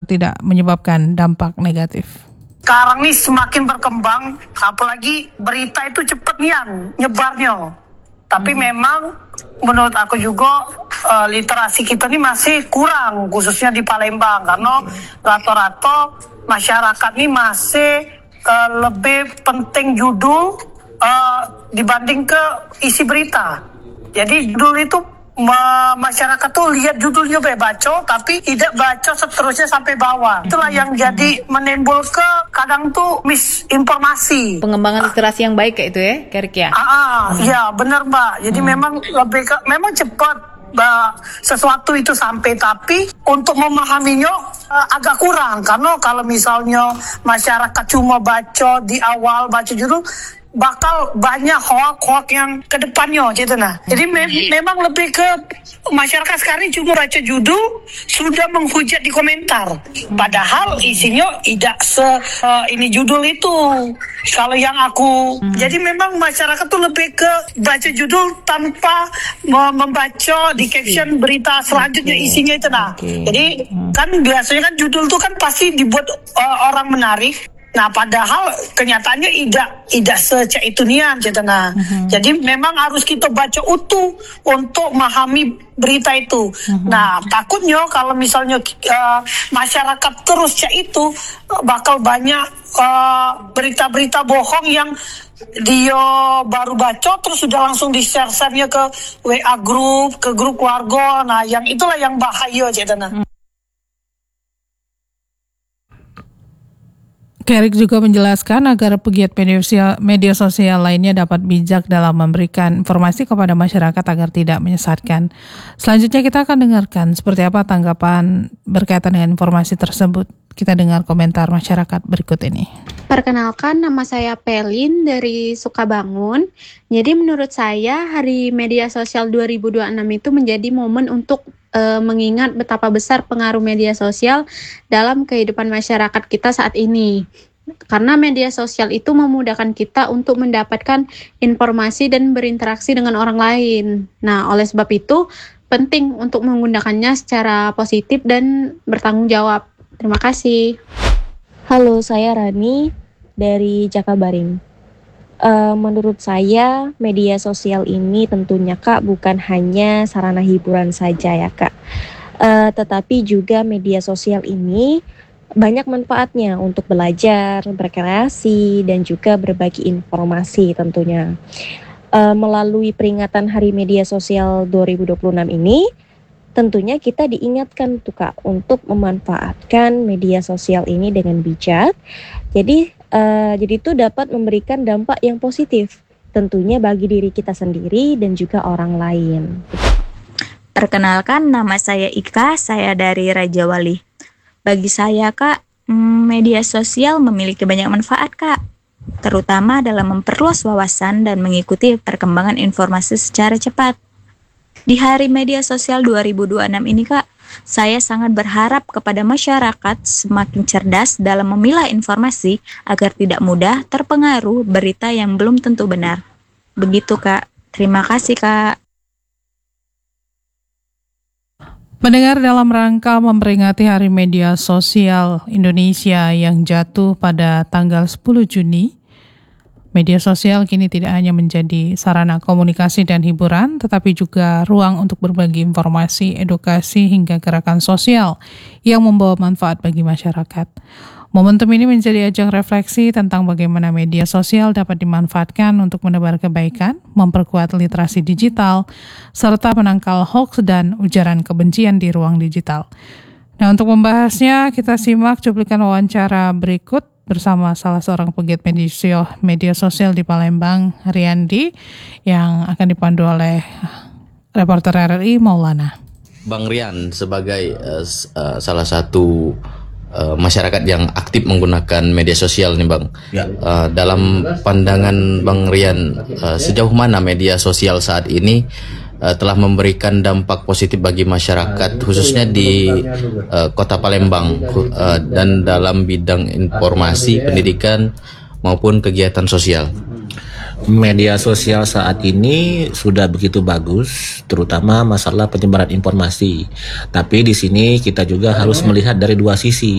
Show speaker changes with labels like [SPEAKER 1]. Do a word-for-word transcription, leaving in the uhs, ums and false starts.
[SPEAKER 1] tidak menyebabkan dampak negatif.
[SPEAKER 2] Sekarang nih semakin berkembang, apalagi berita itu cepet nian nyebarnya. Tapi hmm. memang menurut aku juga uh, literasi kita ini masih kurang, khususnya di Palembang, karena rata-rata masyarakat ini masih uh, lebih penting judul uh, dibanding ke isi berita. Jadi judul itu Ma- masyarakat tuh lihat judulnya be baca, tapi tidak baca seterusnya sampai bawah. Itulah yang jadi menimbulkan kadang tuh misinformasi.
[SPEAKER 3] Pengembangan literasi yang baik kayak itu ya, Kerik ya?
[SPEAKER 2] Ah, ah hmm. ya benar Mbak. Jadi hmm. memang lebih ke, memang cepat Mbak, sesuatu itu sampai, tapi untuk memahaminya uh, agak kurang. Karena kalau misalnya masyarakat cuma baca di awal, baca judul, bakal banyak hoak-hoak yang ke depannya gitu nah. Jadi me- memang lebih ke masyarakat sekarang cuma baca judul sudah menghujat di komentar. Padahal isinya tidak se uh, ini judul itu. Kalau yang aku hmm. jadi memang masyarakat tuh lebih ke baca judul tanpa me- membaca di caption berita selanjutnya okay. isinya itu nah. Okay. Jadi hmm. kan biasanya kan judul tuh kan pasti dibuat uh, orang menarik. Nah, padahal kenyataannya tidak tidak secak itu nian, nah. Uh-huh. Jadi memang harus kita baca utuh untuk memahami berita itu. Uh-huh. Nah, takutnya kalau misalnya uh, masyarakat terus cak itu bakal banyak uh, berita-berita bohong yang dia baru baca terus sudah langsung di-share-share-nya ke W A group, ke grup keluarga. Nah, yang itulah yang bahaya, nah. Uh-huh.
[SPEAKER 1] Kerik juga menjelaskan agar pegiat media sosial, media sosial lainnya dapat bijak dalam memberikan informasi kepada masyarakat agar tidak menyesatkan. Selanjutnya kita akan dengarkan seperti apa tanggapan berkaitan dengan informasi tersebut. Kita dengar komentar masyarakat berikut ini.
[SPEAKER 4] Perkenalkan, nama saya Pelin dari Sukabangun. Jadi menurut saya Hari Media Sosial dua ribu dua puluh enam itu menjadi momen untuk e, mengingat betapa besar pengaruh media sosial dalam kehidupan masyarakat kita saat ini. Karena media sosial itu memudahkan kita untuk mendapatkan informasi dan berinteraksi dengan orang lain. Nah, oleh sebab itu penting untuk menggunakannya secara positif dan bertanggung jawab. Terima kasih.
[SPEAKER 5] Halo, saya Rani dari Jakabaring. Uh, menurut saya, media sosial ini tentunya Kak bukan hanya sarana hiburan saja ya Kak. Uh, tetapi juga media sosial ini banyak manfaatnya untuk belajar, berkreasi, dan juga berbagi informasi tentunya. Uh, melalui peringatan Hari Media Sosial dua ribu dua puluh enam ini, tentunya kita diingatkan tuh Kak untuk memanfaatkan media sosial ini dengan bijak. Jadi uh, jadi itu dapat memberikan dampak yang positif tentunya bagi diri kita sendiri dan juga orang lain.
[SPEAKER 6] Perkenalkan, nama saya Ika, saya dari Raja Wali. Bagi saya Kak, media sosial memiliki banyak manfaat Kak, terutama dalam memperluas wawasan dan mengikuti perkembangan informasi secara cepat. Di Hari Media Sosial dua ribu dua puluh enam ini Kak, saya sangat berharap kepada masyarakat semakin cerdas dalam memilah informasi agar tidak mudah terpengaruh berita yang belum tentu benar. Begitu Kak, terima kasih Kak.
[SPEAKER 1] Pendengar, dalam rangka memperingati Hari Media Sosial Indonesia yang jatuh pada tanggal sepuluh Juni, media sosial kini tidak hanya menjadi sarana komunikasi dan hiburan, tetapi juga ruang untuk berbagi informasi, edukasi, hingga gerakan sosial yang membawa manfaat bagi masyarakat. Momentum ini menjadi ajang refleksi tentang bagaimana media sosial dapat dimanfaatkan untuk menebar kebaikan, memperkuat literasi digital, serta menangkal hoaks dan ujaran kebencian di ruang digital. Nah, untuk membahasnya, kita simak cuplikan wawancara berikut bersama salah seorang pegiat media, media sosial di Palembang, Riyandi, yang akan dipandu oleh reporter R R I Maulana.
[SPEAKER 7] Bang Rian sebagai uh, uh, salah satu uh, masyarakat yang aktif menggunakan media sosial nih Bang. Ya. Uh, dalam pandangan Bang Rian, uh, sejauh mana media sosial saat ini uh, telah memberikan dampak positif bagi masyarakat, khususnya di uh, Kota Palembang, uh, dan dalam bidang informasi, pendidikan maupun kegiatan sosial?
[SPEAKER 8] Media sosial saat ini sudah begitu bagus, terutama masalah penyebaran informasi. Tapi di sini kita juga harus melihat dari dua sisi.